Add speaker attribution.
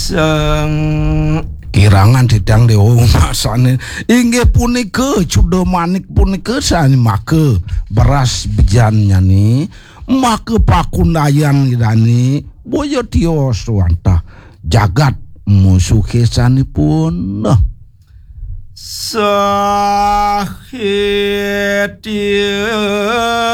Speaker 1: Seng
Speaker 2: kirangan didang dewa masane inggih punika Judo Manik punika sani make beras bijan nyani make pakundayan idani boyo tio swanta jagat musuh kesanipun
Speaker 1: Sahiti